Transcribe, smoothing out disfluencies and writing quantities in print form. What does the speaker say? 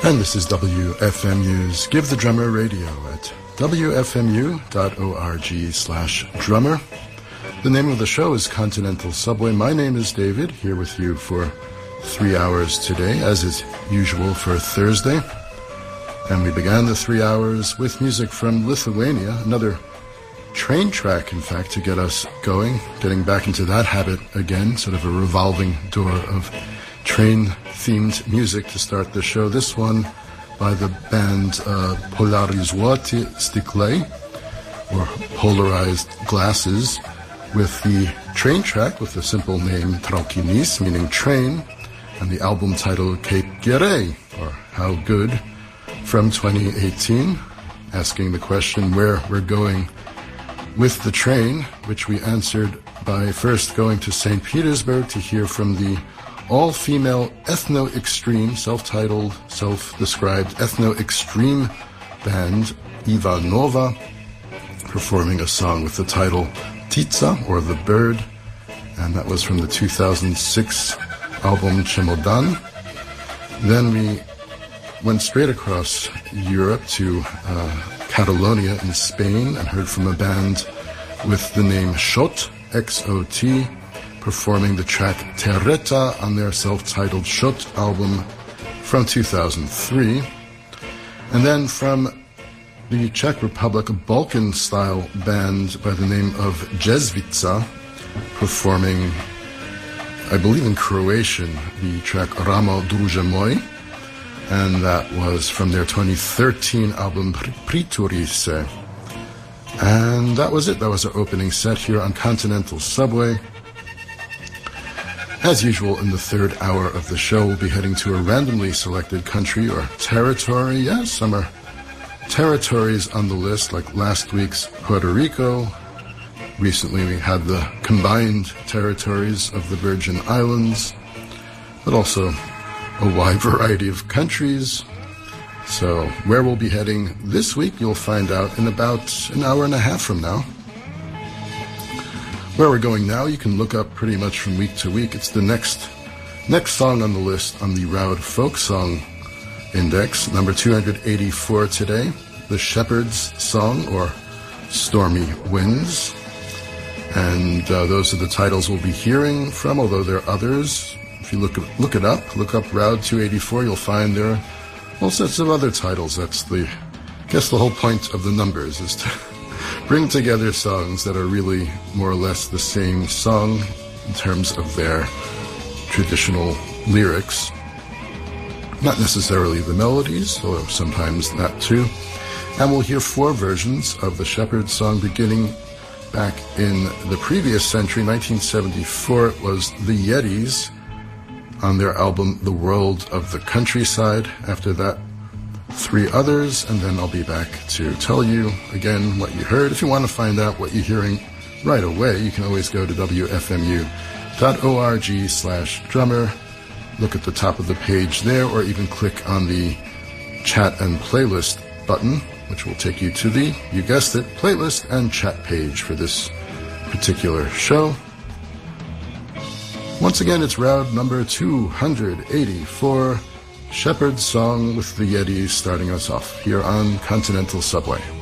And this is WFMU's Give the Drummer Radio at wfmu.org/drummer. The name of the show is Continental Subway. My name is David, here with you for 3 hours today, as is usual for Thursday. And we began the 3 hours with music from Lithuania, another train track, in fact, to get us going, getting back into that habit again, sort of a revolving door of train-themed music to start the show. This one by the band Polarizuoti Stiklai, or Polarized Glasses, with the train track with the simple name Traukinys, meaning train, and the album title Kaip Gerai, or How Good, from 2018, asking the question where we're going with the train, which we answered by first going to St. Petersburg to hear from the all-female ethno-extreme, self-titled, self-described ethno-extreme band Ivanova, performing a song with the title Ptica, or The Bird, and that was from the 2006 album Chemodan. Then we went straight across Europe to Catalonia in Spain and heard from a band with the name Xot, X-O-T, performing the track Terreta on their self-titled Xot album from 2003. And then from the Czech Republic, a Balkan-style band by the name of Jezvica, performing, I believe in Croatian, the track Ramo Druže Moj, and that was from their 2013 album Priturise. And that was it. That was our opening set here on Continental Subway. As usual, in the third hour of the show, we'll be heading to a randomly selected country or territory. Yes, some are territories on the list, like last week's Puerto Rico. Recently, we had the combined territories of the Virgin Islands, but also a wide variety of countries. So where we'll be heading this week, you'll find out in about an hour and a half from now. Where we're going now, you can look up pretty much from week to week. It's the next song on the list on the Raud Folk Song Index, number 284 today, The Shepherd's Song, or Stormy Winds. And those are the titles we'll be hearing from, although there are others. If you look up Raud 284, you'll find there are all sorts of other titles. That's I guess the whole point of the numbers is to bring together songs that are really more or less the same song in terms of their traditional lyrics. Not necessarily the melodies, although sometimes that too. And we'll hear 4 versions of the Shepherd's Song beginning back in the previous century, 1974. It was the Yetis on their album The World of the Countryside. After that, 3 others, and then I'll be back to tell you again what you heard. If you want to find out what you're hearing right away, you can always go to wfmu.org/drummer. Look at the top of the page there, or even click on the chat and playlist button, which will take you to the, you guessed it, playlist and chat page for this particular show. Once again, it's Raud number 284, Shepherd's Song with the Yetis, starting us off here on Continental Subway.